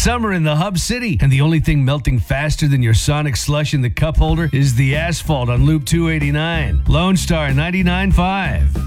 summer in the Hub City, and the only thing melting faster than your Sonic slush in the cup holder is the asphalt on Loop 289. Lone Star 99.5.